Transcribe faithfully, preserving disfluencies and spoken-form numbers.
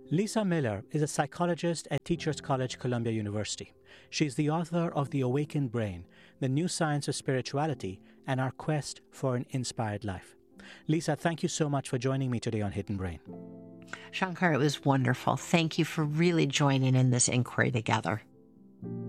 Lisa Miller is a psychologist at Teachers College, Columbia University. She's the author of The Awakened Brain, The New Science of Spirituality, and Our Quest for an Inspired Life. Lisa, thank you so much for joining me today on Hidden Brain. Shankar, it was wonderful. Thank you for really joining in this inquiry together.